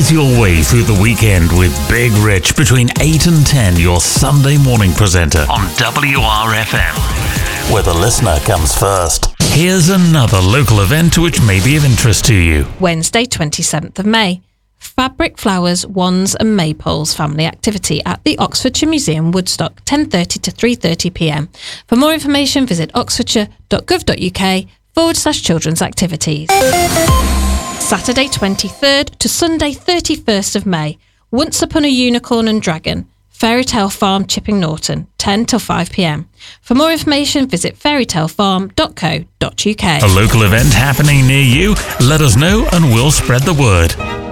Ease your way through the weekend with Big Rich between 8 and 10, your Sunday morning presenter on WRFM, where the listener comes first. Here's another local event which may be of interest to you. Wednesday, 27th of May. Fabric Flowers, Wands and Maypoles family activity at the Oxfordshire Museum, Woodstock, 10:30 to 3:30pm. For more information, visit oxfordshire.gov.uk/children's activities. Saturday 23rd to Sunday 31st of May. Once Upon a Unicorn and Dragon, Fairytale Farm, Chipping Norton, 10 till 5pm. For more information, visit fairytalefarm.co.uk. A local event happening near you? Let us know and we'll spread the word.